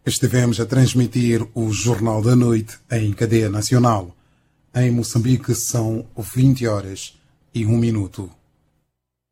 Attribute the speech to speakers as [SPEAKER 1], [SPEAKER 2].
[SPEAKER 1] Estivemos a transmitir o Jornal da Noite em cadeia nacional. Em Moçambique são 20 horas e 1 minuto.